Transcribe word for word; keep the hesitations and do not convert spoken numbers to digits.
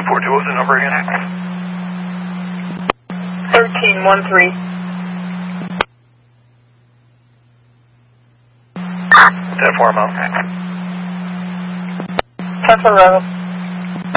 four two, what's the number again? thirteen one three. ten four, I'm out. ten four, Rebel.